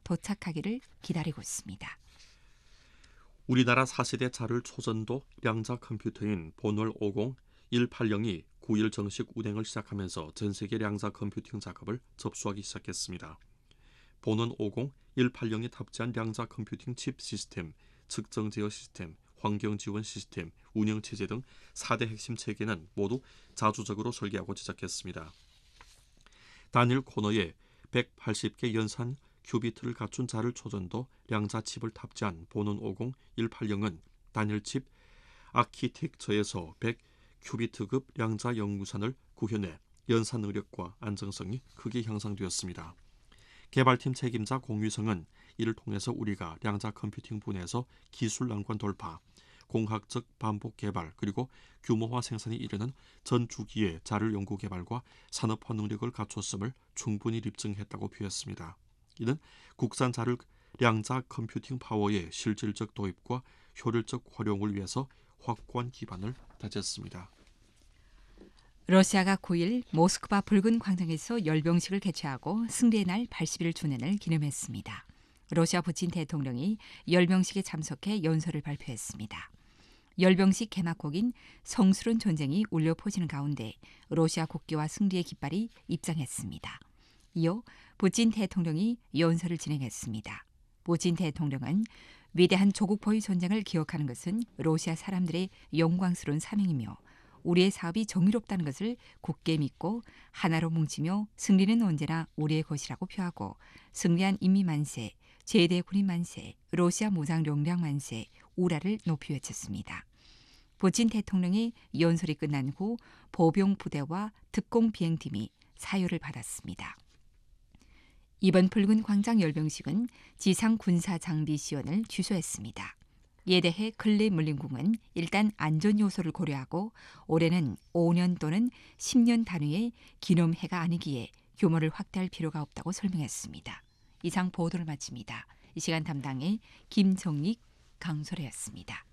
도착하기를 기다리고 있습니다. 우리나라 4세대 자율 초전도 양자 컴퓨터인 본월 50, 180이 9일 정식 운행을 시작하면서 전 세계 양자 컴퓨팅 작업을 접수하기 시작했습니다. 본원 50, 180이 탑재한 양자 컴퓨팅 칩 시스템, 측정 제어 시스템, 환경 지원 시스템, 운영 체제 등 4대 핵심 체계는 모두 자주적으로 설계하고 제작했습니다. 단일 코너에 180개 연산 큐비트를 갖춘 자율 초전도 양자 칩을 탑재한 본원 50, 180은 단일 칩 아키텍처에서 100 큐비트급 양자 연구산을 구현해 연산 능력과 안정성이 크게 향상되었습니다. 개발팀 책임자 공유성은 이를 통해서 우리가 양자 컴퓨팅 분야에서 기술 난관 돌파, 공학적 반복 개발 그리고 규모화 생산이 이르는 전 주기의 자율 연구 개발과 산업화 능력을 갖췄음을 충분히 입증했다고 표했습니다. 이는 국산 자율 양자 컴퓨팅 파워의 실질적 도입과 효율적 활용을 위해서 확고한 기반을 다졌습니다. 러시아가 9일 모스크바 붉은 광장에서 열병식을 개최하고 승리의 날 80일 주년을 기념했습니다. 러시아 푸틴 대통령이 열병식에 참석해 연설을 발표했습니다. 열병식 개막곡인 성스러운 전쟁이 울려 퍼지는 가운데 러시아 국기와 승리의 깃발이 입장했습니다. 이어 푸틴 대통령이 연설을 진행했습니다. 푸틴 대통령은 위대한 조국 보유 전쟁을 기억하는 것은 러시아 사람들의 영광스러운 사명이며 우리의 사업이 정의롭다는 것을 굳게 믿고 하나로 뭉치며 승리는 언제나 우리의 것이라고 표하고 승리한 인미 만세, 제대 군인 만세, 러시아 무장 용량 만세, 우라를 높이 외쳤습니다. 푸틴 대통령의 연설이 끝난 후 보병 부대와 특공 비행팀이 사유를 받았습니다. 이번 붉은 광장 열병식은 지상 군사 장비 지원을 취소했습니다. 이에 대해 클레물린궁은 일단 안전 요소를 고려하고 올해는 5년 또는 10년 단위의 기념해가 아니기에 규모를 확대할 필요가 없다고 설명했습니다. 이상 보도를 마칩니다. 이 시간 담당의 김정익 강소래였습니다.